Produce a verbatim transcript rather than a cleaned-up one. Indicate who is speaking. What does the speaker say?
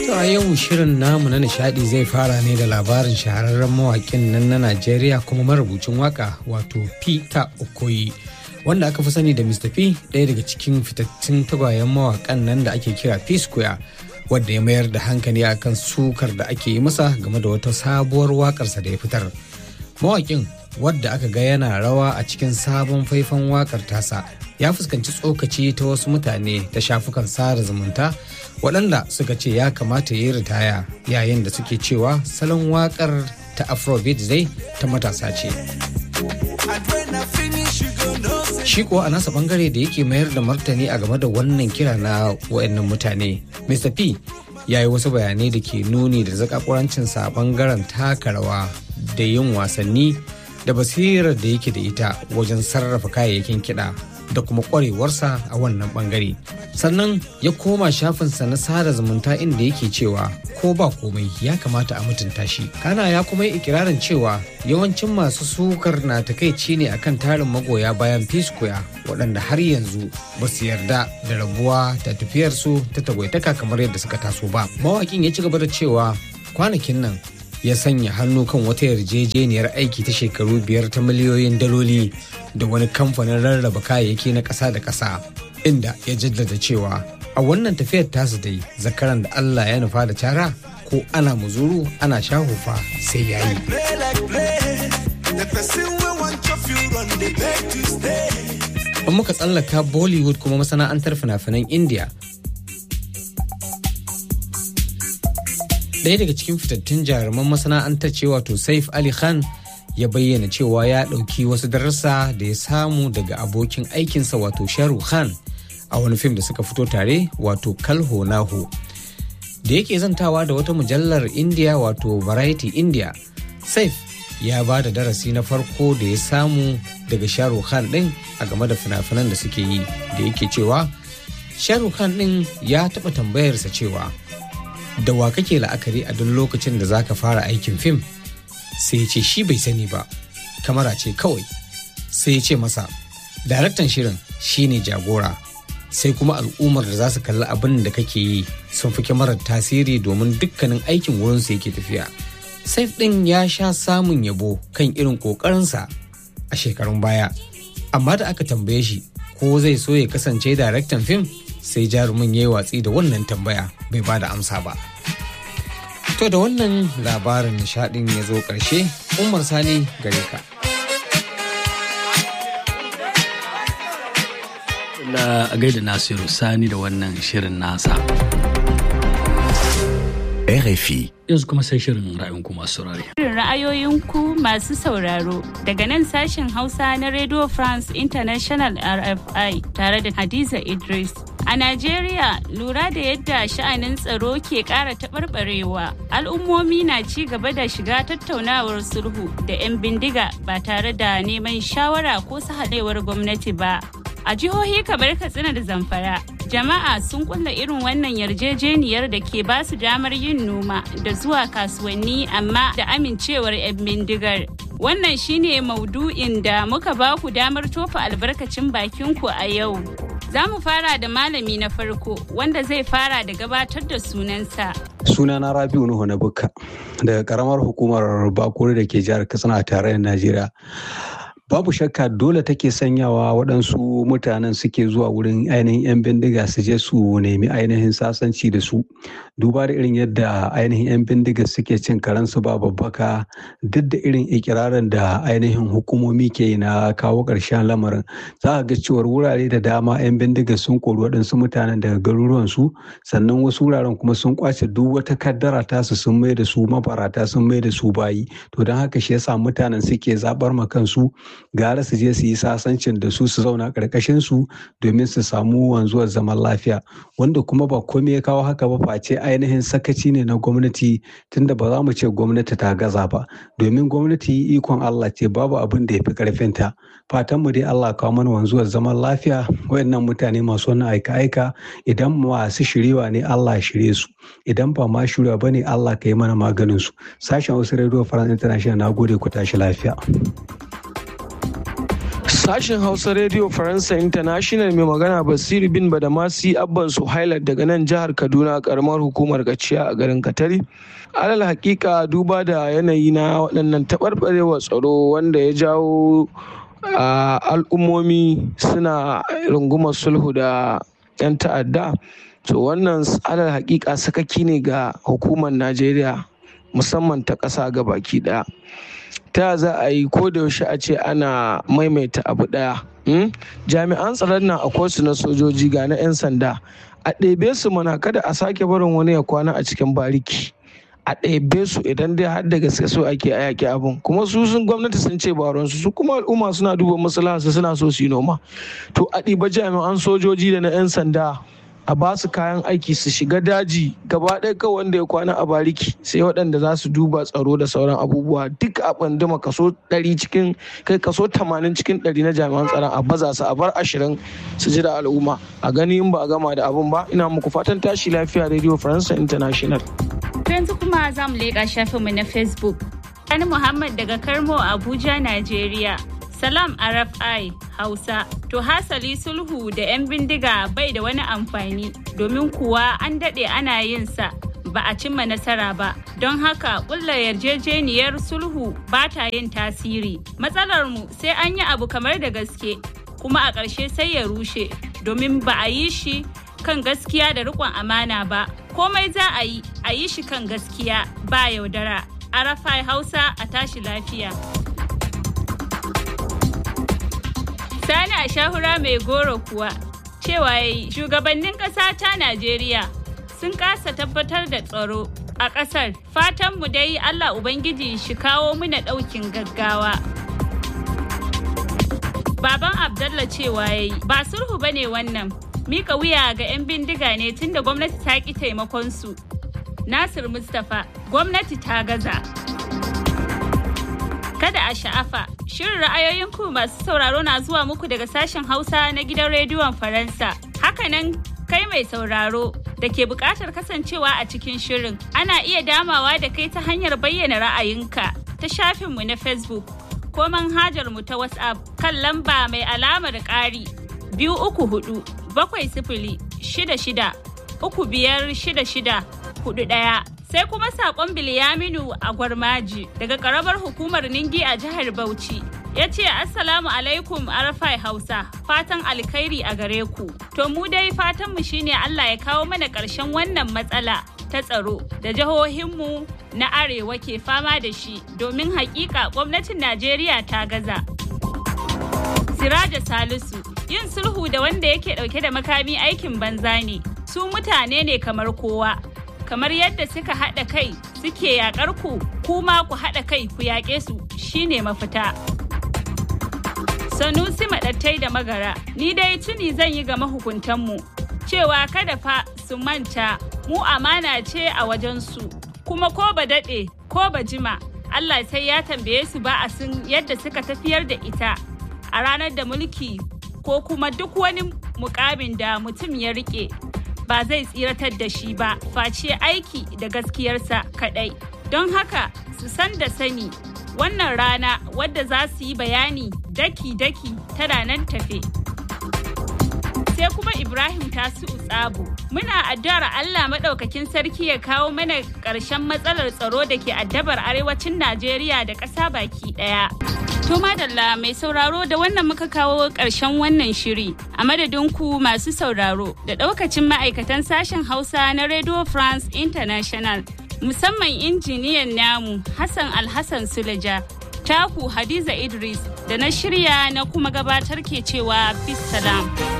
Speaker 1: To a yau shirin namu na nishadi zai fara ne da labarin shahararren mawakin nan na Najeriya kuma marubucin waka wato Peter Okoye wanda aka fi sani da mister P, ɗaya daga cikin fitattun tagwayen mawakan nan da ake kira P Square, wadda ya mayar da hankali akan sukar da ake yi masa game da wata sabuwar wakarsa da ya fitar. Mawakin wadda aka ga yana rawa a cikin sabon faifan wakar tasa ya fuskanci tsokaci ta wasu mutane ta shafukan sada zumunta waɗanda suka ce ya kamata ya yi ritaya, yayin da suke cewa salon wakar ta afrobeat zai ta matasa ce. Shi kuwa a nasa bangare da yake mayar da martani a game da wannan kira na waɗannan mutane, mister P ya yi wasu bayanai da ke nuni da zakakurancinsa a bangaren taka rawa da yin wasanni da basirar da yake da ita wajen sarrafa kayayyakin kiɗa da kuma ƙwarewarsa a wannan ɓangare. Sannan ya koma shafinsa na sada zumunta inda yake cewa ko ba komai ya kamata a mutunta shi. Kana ya kuma yi ikirarin cewa yawancin masu sukar na takaici ne akan tarin magoya bayan P Square waɗanda har yanzu ba su yarda da rabuwa da tafiyarsu ta tagwaitaka kamar yadda suka taso ba. Mawaƙin ya ci gaba da cewa kwanakin nan ya sanya hannu kan wata yarjejeniyar aiki ta shekaru biyar ta miliyoyin daloli da wani kamfanin rarraba kayayyaki na ƙasa da ƙasa, inda ya jaddada cewa a wannan tafiyar tasu dai zakaran da Allah ya nufa da cara ko ana muzuru ana shahufa sai ya yi. In muka tsallaka Bollywood kuma masana'antar fina-finan India, ɗaya daga cikin fitattun jaruman masana'antar ce wato Saif Ali Khan ya bayyana cewa ya ɗauki wasu darussa da ya samu daga abokin aikinsa wato Shahrukh Khan a wani fim da suka fito tare wato Kal Ho Na Ho. Da yake zantawa da wata mujallar India wato Variety India, Saif ya ba da darasi na farko da ya samu daga Shahrukh Khan ɗin a game da fina-finan da suke yi, da yake cewa Shahrukh Khan ɗin ya taɓa tambayarsa cewa da wa kake la'akari a duk lokacin da zaka fara aikin fim? Sai ya ce shi bai sani ba, kamara ce kawai. Sai ya ce masa daraktan shirin shine jagora, sai kuma al'ummar da za su kalli abin da kake yi sun fi kyamarar tasiri domin dukkanin aikin wurinsu yake tafiya. Saif ɗin ya sha samun yabo kan irin ƙoƙarinsa a shekarun baya, amma da aka tambaye shi ko zai so ya kasance daraktan fim, sai jarumin ya yi watsi da wannan tambaya, bai ba da amsa ba. To da wannan labarin nishadin ya zo ƙarshe, Umar Sani gare ka.
Speaker 2: A gaida Nasiru Sani da wannan shirin nasa.
Speaker 3: R F I.
Speaker 2: Yanzu kuma sai shirin ra'ayinku masu saurare.
Speaker 4: Shirin ra'ayoyinku masu sauraro daga nan sashen Hausa na Radio France International R F I tare da Hadiza Idris. A Najeriya, lura da yadda sha'anin tsaro ke ƙara taɓarɓarewa, al'ummomi na ci gaba da shiga tattaunawar sulhu da 'yan bindiga ba tare da neman shawara ko sahalewar gwamnati ba. A jihohi kamar Katsina da Zamfara, jama'a sun kulla irin wannan yarjejeniyar da ke ba su damar yin noma da zuwa kasuwanni amma da amincewar 'yan bindigar. Wannan shine maudu'in da muka ba ku damar tofa albarkacin bakinku a yau. Za mu fara da malami na farko wanda zai fara da gabatar da sunansa.
Speaker 5: Sunana Rabi'u Nuhu na Bukka daga karamar hukumar Bakuri da ke jihar Katsina a tarayyar Najeriya. Babu shakka dole take sanyawa waɗansu mutanen suke zuwa wurin ainihin 'yan bindiga su je su nemi ainihin sasanci da su. Duba da irin yadda ainihin 'yan bindiga suke cin karansu ba babbaka, duk da irin ikirarin da ainihin hukumomi ke yi na kawo ƙarshen lamarin. Za a ga cewar wurare da dama 'yan bindiga sun kori waɗansu mutanen daga garuruwansu, sannan wasu wuraren kuma sun kwace duk wata kaddara tasu sun mai da su mabarata, sun mai da su bayi. To don haka shi yasa mutanen suke zaɓar ma kansu gara su je su yi sasancin da su su zauna ƙarƙashin su domin su samu wanzuwar zaman lafiya, wanda kuma ba komai ya kawo haka ba face ainihin sakaci ne na gwamnati, tunda ba za mu ce gwamnati ta gaza ba, domin gwamnati ikon Allah ce, babu abin da ya fi ƙarfinta. Fatan mu dai Allah kawo mana wanzuwar zaman lafiya. Wayannan mutane masu wannan aika-aika, idan masu shirewa ne Allah shirye su, idan ba ma shirewa ba ne Allah ka yi mana maganin su. Sashen Hausa Radio France International, na gode, ku tashi lafiya.
Speaker 3: Sashen Hausa Radio Faransa International mai magana Basiru bin Badamasi Abban Suhailat daga nan jihar Kaduna karamar hukumar Gaciya a garin Katari. Alal hakika duba da yanayi na waɗannan taɓarɓarewar tsaro wanda ya jawo al'ummomi suna rungumar sulhu da 'yan ta'adda. To wannan alal hakika sakaki ne ga hukumar Najeriya musamman ta ƙasa ga baki ɗaya. Ta za a yi ko da yaushe a ce ana maimaita abu ɗaya. Jami'an tsaron nan akwai su na sojoji ga na 'yan sanda. A ɗebe su mana kada a sake barin wani ya kwana a cikin bariki. A ɗebe su idan dai har da gaske so ake a yaƙi abin. Kuma su sun gwamnati sun ce baronsu su kuma al'umma suna duba maslaha su suna so su yi noma. To a ɗiba jami'an sojoji da na 'yan sanda a ba su kayan aiki su shiga daji gaba ɗaya kawai wanda ya kwana a bariki sai waɗanda za su duba tsaro da sauran abubuwa duk a ɓanduma kaso ɗari cikin kai kaso tamanin cikin ɗari na jami'an tsaron a baza su a bar ashirin su ji da al'umma a gani in ba a gama da abun ba. Ina muku fatan tashi lafiya Radio France International.
Speaker 4: Yanzu kuma za mu leƙa shafinmu na Facebook. Sani Muhammad daga Karmo Abuja, Najeriya. Salam R F I Hausa. To hasali sulhu da 'yan bindiga bai da wani amfani domin kuwa an daɗe ana yin sa ba a cimma nasara ba. Don haka ƙulla yarjejeniyar sulhu ba ta yin tasiri. Matsalar mu sai an yi abu kamar da gaske kuma a ƙarshe sai ya rushe domin ba a yi shi kan gaskiya da riƙon amana ba. Komai za a yi a yi shi kan gaskiya ba yaudara. R F I Hausa a tashi lafiya. Sani a shahura mai goro kuwa cewa yayi shugabannin ƙasa ta Najeriya sun kasa tabbatar da tsaro a ƙasar. Fatanmu dai Allah Ubangiji shi kawo muna ɗaukin gaggawa. Baban Abdallah cewa yayi ba sulhu bane wannan. Mika wuya ga 'yan bindiga ne tunda gwamnati ta ƙi taimakon su. Nasir Mustapha, gwamnati ta gaza. Kada a sha'afa, shirin ra'ayoyin ku masu sauraro na zuwa muku daga sashen Hausa na gidan rediyon Faransa. Hakanan kai mai sauraro da ke buƙatar kasancewa a cikin shirin. Ana iya damawa da kai ta hanyar bayyana ra'ayinka ta shafinmu na Facebook ko manhajarmu ta WhatsApp kan lamba mai alamar ƙari biyu uku hudu bakwai sifili shida shida uku biyar shida shida hudu ɗaya. Sai kuma saƙon Bilyaminu a Gwarmaji daga ƙaramar hukumar Ningi a jihar Bauchi. Ya ce Assalamu alaikum R F I Hausa, fatan alkhairi a gare ku. To mu dai fatanmu shine Allah ya kawo mana ƙarshen wannan matsala ta tsaro da jihohinmu na arewa ke fama da shi domin haƙiƙa gwamnatin Najeriya ta gaza. Siraja Salisu, yin sulhu da wanda yake ɗauke da makami aikin banza ne. Su mutane ne kamar kowa. Kamar yadda suka haɗa kai suke yaƙar ku, kuma ku haɗa kai ku yaƙe su shine mafita. Sanusi Maɗattai da Magara, ni dai tuni zan yi ga mahukuntanmu cewa kada fa su manta mu amana ce a wajensu, kuma ko ba daɗe ko ba jima Allah sai ya tambaye su ba a sun yadda suka tafiyar da ita a ranar da mulki ko kuma duk wani mukamin da mutum ya riƙe. Ba zai tsiratar da shi ba face aiki da gaskiyarsa kadai. Don haka su san da sani wannan rana wadda za su yi bayani daki-daki tana nan tafe. Sai kuma Ibrahim Tasi'u Tsabo, muna addu'ar Allah maɗaukakin sarki ya kawo mana ƙarshen matsalar tsaro da ke addabar arewacin Najeriya da ƙasa baki ɗaya. To madalla mai sauraro da wannan muka kawo ƙarshen wannan shiri a madadin ku masu sauraro da ɗaukacin ma'aikatan sashen Hausa na Radio France International musamman injiniyan namu Hassan Alhassan Suleja, taku Hadiza Idris da na shirya na kuma gabatar ke cewa bis salam.